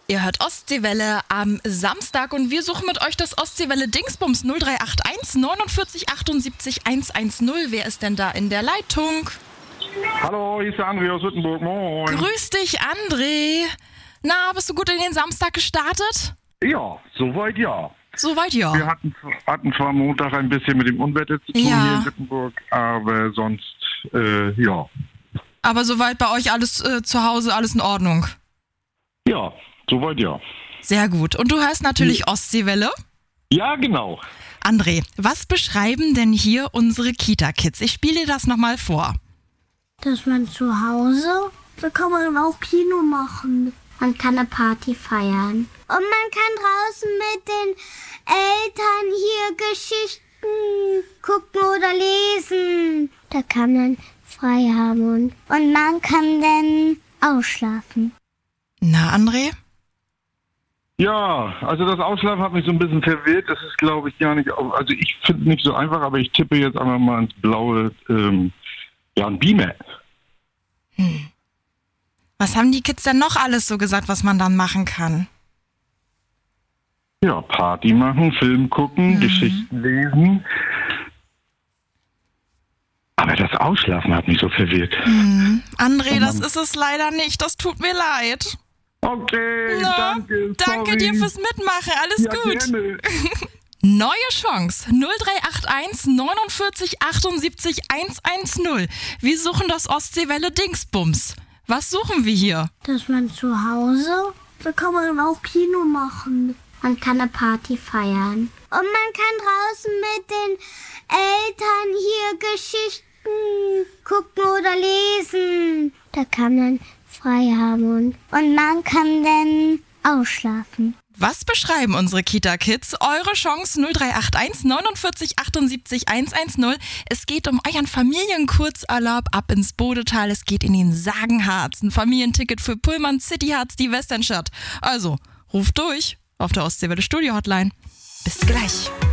Ihr hört Ostseewelle am Samstag und wir suchen mit euch das Ostseewelle Dingsbums 0381 49 78 110. Wer ist denn da in der Leitung? Hallo, hier ist der André aus Wittenburg. Moin. Grüß dich, André. Na, bist du gut in den Samstag gestartet? Ja, soweit ja. Soweit ja. Wir hatten zwar Montag ein bisschen mit dem Unwetter zu tun hier in Wittenburg, aber sonst, ja. Aber soweit bei euch alles zu Hause, alles in Ordnung? Ja, soweit ja. Sehr gut. Und du hörst natürlich Ostseewelle? Ja, genau. André, was beschreiben denn hier unsere Kita-Kids? Ich spiele dir das nochmal vor. Dass man zu Hause, da kann man auch Kino machen. Man kann eine Party feiern. Und man kann draußen mit den Eltern hier Geschichten gucken oder lesen. Da kann man frei haben und man kann dann ausschlafen. Na, André? Ja, also das Ausschlafen hat mich so ein bisschen verwirrt. Das ist, glaube ich, gar nicht, also ich finde es nicht so einfach, aber ich tippe jetzt einfach mal ins blaue, ein Beamer. Was haben die Kids denn noch alles so gesagt, was man dann machen kann? Ja, Party machen, Film gucken, Geschichten lesen. Aber das Ausschlafen hat mich so verwirrt. André, das ist es leider nicht. Das tut mir leid. Okay, Na, danke. Danke sorry. dir fürs Mitmachen. Alles Ja, gut. gerne. Neue Chance 0381 49 78 110. Wir suchen das Ostseewelle Dingsbums. Was suchen wir hier? Dass man zu Hause, da kann man auch Kino machen. Man kann eine Party feiern. Und man kann draußen mit den Eltern hier Geschichten gucken oder lesen. Da kann man frei haben und man kann dann ausschlafen. Was beschreiben unsere Kita-Kids? Eure Chance 0381 49 78 110. Es geht um euren Familienkurzurlaub ab ins Bodetal. Es geht in den Sagenharz. Ein Familienticket für Pullman City Harz, die Westernstadt. Also, ruft durch auf der Ostseewelle Studio Hotline. Bis gleich.